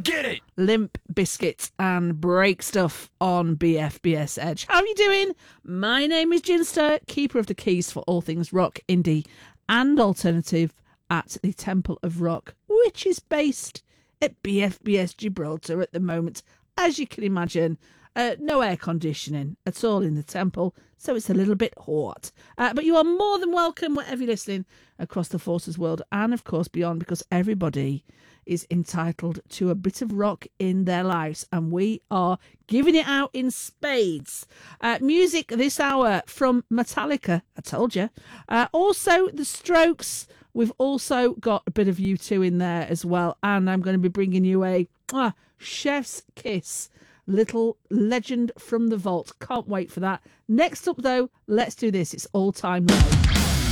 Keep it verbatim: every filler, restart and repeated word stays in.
Get it! Limp Bizkit and Break Stuff on B F B S Edge. How are you doing? My name is Ginster, keeper of the keys for all things rock, indie and alternative at the Temple of Rock, which is based at B F B S Gibraltar at the moment. As you can imagine, uh, no air conditioning at all in the temple, so it's a little bit hot. Uh, but you are more than welcome wherever you're listening across the Forces world and, of course, beyond, because everybody is entitled to a bit of rock in their lives, and we are giving it out in spades. Uh, music this hour from Metallica, I told you. Uh, also, The Strokes. We've also got a bit of U two in there as well, and I'm going to be bringing you a ah, Chef's Kiss, little legend from the vault. Can't wait for that. Next up, though, let's do this. It's All Time Low.